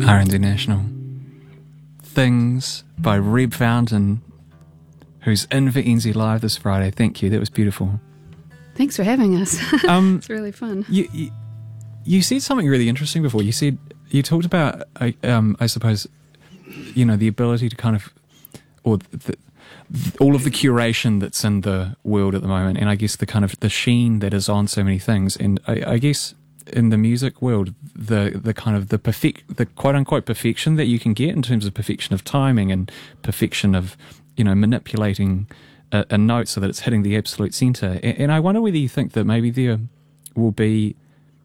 RNZ National. Things by Reb Fountain, who's in for NZ Live this Friday. Thank you, that was beautiful. Thanks for having us. It's really fun. You said something really interesting before. You talked about, I suppose, the ability to kind of, or all of the curation that's in the world at the moment, and I guess the kind of the sheen that is on so many things, and I guess in the music world, the kind of the quote unquote perfection that you can get in terms of perfection of timing and perfection of manipulating a note so that it's hitting the absolute center. And I wonder whether you think that maybe there will be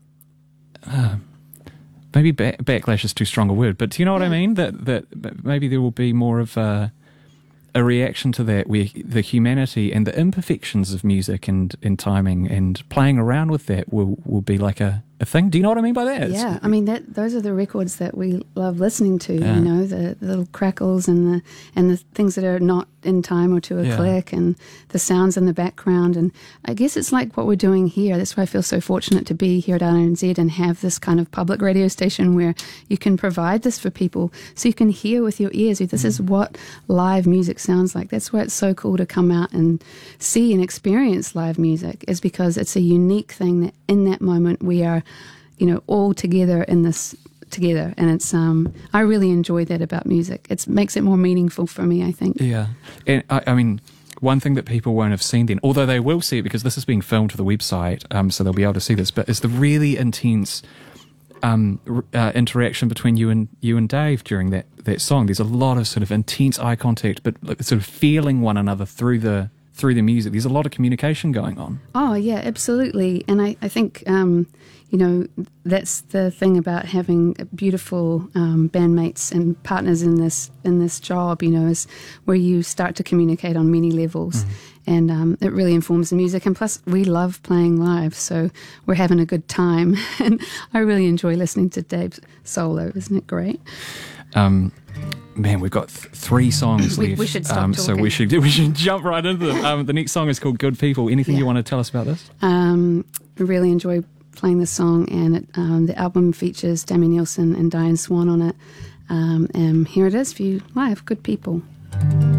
maybe backlash is too strong a word, but do you know what I mean? That maybe there will be more of a reaction to that, where the humanity and the imperfections of music and timing and playing around with that will be like a thing. Do you know what I mean by that? Yeah, I mean those are the records that we love listening to. Yeah. The little crackles and the things that are not in time or to a click, and the sounds in the background. And I guess it's like what we're doing here. That's why I feel so fortunate to be here at RNZ and have this kind of public radio station where you can provide this for people, so you can hear with your ears. This is what live music sounds like. That's why it's so cool to come out and see and experience live music, is because it's a unique thing that in that moment we are all together in this together, and it's I really enjoy that about music. It makes it more meaningful for me, I think. Yeah, and I mean, one thing that people won't have seen then, although they will see it because this is being filmed for the website, so they'll be able to see this, but is the really intense interaction between you and Dave during that song. There's a lot of sort of intense eye contact, but sort of feeling one another through the music. There's a lot of communication going on. Oh yeah, absolutely. And I think that's the thing about having beautiful bandmates and partners in this job, is where you start to communicate on many levels. And it really informs the music. And plus, we love playing live, so we're having a good time. And I really enjoy listening to Dave's solo. Isn't it great? Man, we've got 3 songs left. We should stop talking. So we should jump right into them. The next song is called Good People. Anything you want to tell us about this? I really enjoy playing this song, and the album features Damien Nielsen and Diane Swan on it. And here it is for you live, Good People.